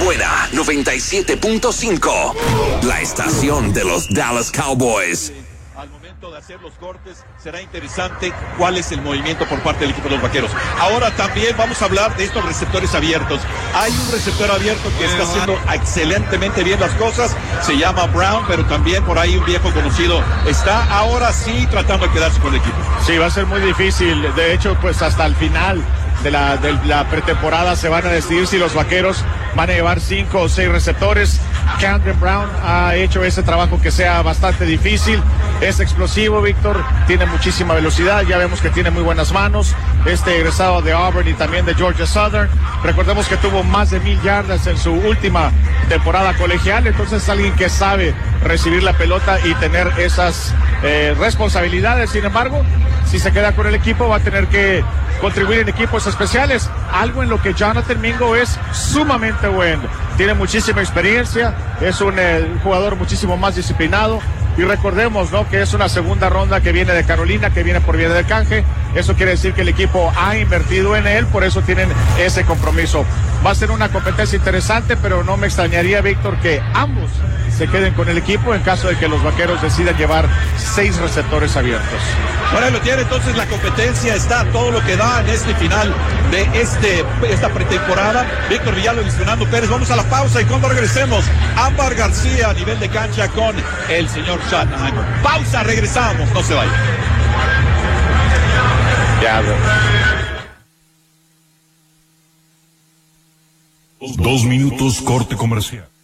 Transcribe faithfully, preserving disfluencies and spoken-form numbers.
buena noventa y siete punto cinco, la estación de los Dallas Cowboys. Al momento de hacer los cortes será interesante cuál es el movimiento por parte del equipo de los Vaqueros. Ahora también vamos a hablar de estos receptores abiertos. Hay un receptor abierto que está haciendo excelentemente bien las cosas, se llama Brown, pero también por ahí un viejo conocido está ahora sí tratando de quedarse con el equipo. Sí, va a ser muy difícil. De hecho, pues hasta el final de la, de la pretemporada se van a decidir si los Vaqueros van a llevar cinco o seis receptores. Camden Brown ha hecho ese trabajo que sea bastante difícil. Es explosivo, Víctor, tiene muchísima velocidad, ya vemos que tiene muy buenas manos. Este egresado de Auburn y también de Georgia Southern. Recordemos que tuvo más de mil yardas en su última temporada colegial, entonces es alguien que sabe recibir la pelota y tener esas eh, responsabilidades. Sin embargo, si se queda con el equipo va a tener que contribuir en equipos especiales, algo en lo que Jonathan Mingo es sumamente bueno. Tiene muchísima experiencia, es un eh, jugador muchísimo más disciplinado. Y recordemos, ¿no?, que es una segunda ronda que viene de Carolina, que viene por vía de canje. Eso quiere decir que el equipo ha invertido en él, por eso tienen ese compromiso. Va a ser una competencia interesante, pero no me extrañaría, Víctor, que ambos se queden con el equipo en caso de que los Vaqueros decidan llevar seis receptores abiertos. Bueno, lo tiene entonces la competencia, está todo lo que da en este final de este esta pretemporada. Víctor Villalobos y Fernando Pérez, vamos a la pausa y cuando regresemos, Ámbar García a nivel de cancha con el señor Schottenheimer. Pausa, regresamos, no se vayan. Ya, bro. Dos minutos corte comercial.